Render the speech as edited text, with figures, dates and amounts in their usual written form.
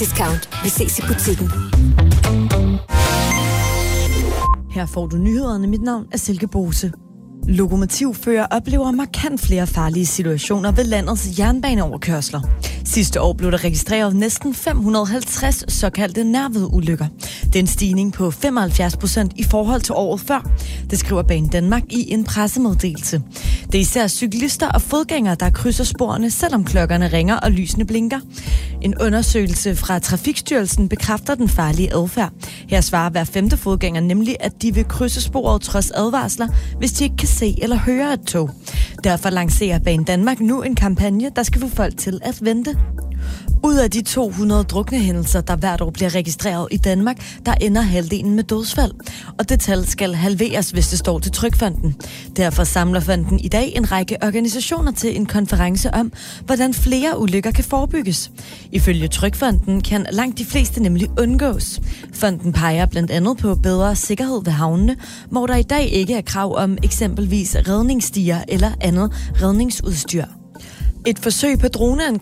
Discount. Vi ses i butikken. Her får du nyhederne. Mit navn er Silke Bose. Lokomotivfører oplever markant flere farlige situationer ved landets jernbaneoverkørsler. Sidste år blev der registreret næsten 550 såkaldte nærvedulykker. Det er en stigning på 75% i forhold til året før. Det skriver Banedanmark i en pressemeddelelse. Det er især cyklister og fodgængere, der krydser sporene, selvom klokkerne ringer og lysene blinker. En undersøgelse fra Trafikstyrelsen bekræfter den farlige adfærd. Her svarer hver 5. fodgænger nemlig, at de vil krydse sporet trods advarsler, hvis de ikke kan se eller høre et tog. Derfor lancerer Banedanmark nu en kampagne, der skal få folk til at vente. Ud af de 200 druknehændelser, der hvert år bliver registreret i Danmark, der ender halvdelen med dødsfald. Og det tal skal halveres, hvis det står til Trygfonden. Derfor samler fonden i dag en række organisationer til en konference om, hvordan flere ulykker kan forebygges. Ifølge Trygfonden kan langt de fleste nemlig undgås. Fonden peger blandt andet på bedre sikkerhed ved havnene, hvor der i dag ikke er krav om eksempelvis redningsstiger eller andet redningsudstyr. Et forsøg på droneangreb